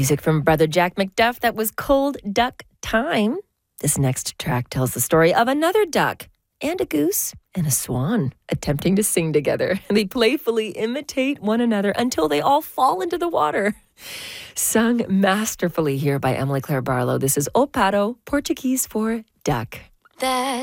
Music from Brother Jack McDuff. That was Cold Duck Time. This next track tells the story of another duck and a goose and a swan attempting to sing together. They playfully imitate one another until they all fall into the water. Sung masterfully here by Emily Claire Barlow. This is O Pato, Portuguese for duck. That